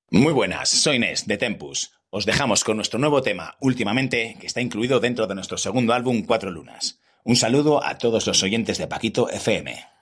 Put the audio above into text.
Muy buenas, soy Inés de Tempus. Os dejamos con nuestro nuevo tema, Últimamente, que está incluido dentro de nuestro segundo álbum, Cuatro Lunas. Un saludo a todos los oyentes de Paquito FM.